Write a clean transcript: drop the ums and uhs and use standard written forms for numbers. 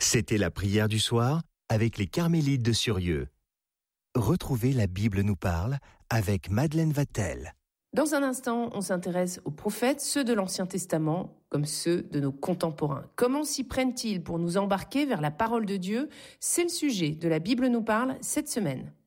C'était la prière du soir avec les Carmélites de Surieux. Retrouvez La Bible nous parle avec Madeleine Vatel. Dans un instant, on s'intéresse aux prophètes, ceux de l'Ancien Testament, comme ceux de nos contemporains. Comment s'y prennent-ils pour nous embarquer vers la parole de Dieu ? C'est le sujet de La Bible nous parle cette semaine.